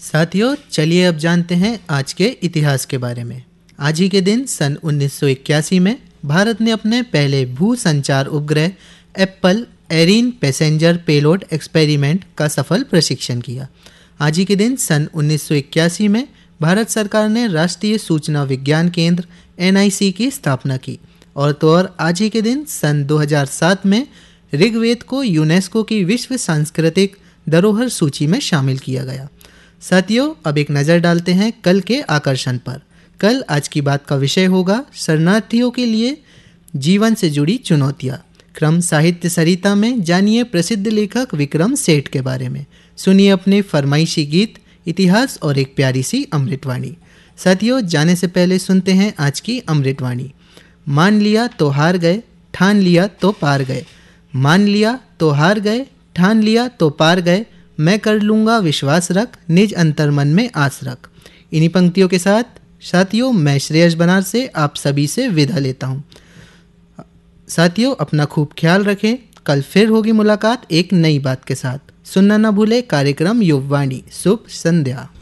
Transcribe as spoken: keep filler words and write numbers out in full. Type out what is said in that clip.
साथियों, चलिए अब जानते हैं आज के इतिहास के बारे में। आज ही के दिन सन उन्नीस सौ इक्यासी में भारत ने अपने पहले भू संचार उपग्रह Apple Erin passenger payload experiment का सफल प्रशिक्षण किया। आज ही के दिन सन उन्नीस सौ इक्यासी में भारत सरकार ने राष्ट्रीय सूचना विज्ञान केंद्र एन आई सी की स्थापना की। और तो और आज ही के दिन सन दो हज़ार सात में ऋग्वेद को यूनेस्को की विश्व सांस्कृतिक धरोहर सूची में शामिल किया गया। साथियों, अब एक नज़र डालते हैं कल के आकर्षण पर। कल आज की बात का विषय होगा शरणार्थियों के लिए जीवन से जुड़ी चुनौतियाँ। क्रम साहित्य सरिता में जानिए प्रसिद्ध लेखक विक्रम सेठ के बारे में। सुनिए अपने फरमाइशी गीत, इतिहास और एक प्यारी सी अमृतवाणी। साथियों, जाने से पहले सुनते हैं आज की अमृतवाणी। मान लिया तो हार गए, ठान लिया तो पार गए। मान लिया तो हार गए, ठान लिया तो पार गए। मैं कर लूँगा विश्वास रख, निज अंतर मन में आस रख। इन्हीं पंक्तियों के साथ साथियों, मैं श्रेयस बनार से आप सभी से विदा लेता हूँ। साथियों, अपना खूब ख्याल रखें। कल फिर होगी मुलाकात एक नई बात के साथ। सुनना ना भूले कार्यक्रम युववाणी। शुभ संध्या।